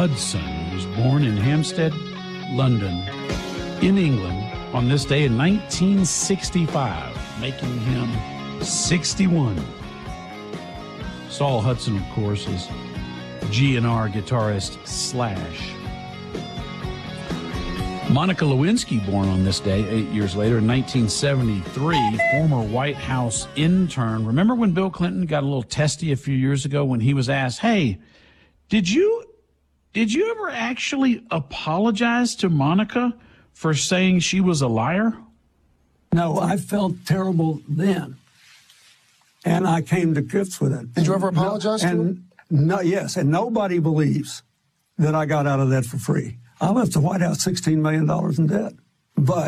Hudson was born in Hampstead, London, in England, on this day in 1965, making him 61. Saul Hudson, of course, is GNR guitarist Slash. Monica Lewinsky, born on this day 8 years later in 1973, former White House intern. Remember when Bill Clinton got a little testy a few years ago when he was asked, hey, did you ever actually apologize to Monica for saying she was a liar? No, I felt terrible then. And I came to grips with it. Did you ever apologize to her? Yes, and nobody believes that I got out of that for free. I left the White House $16 million in debt. But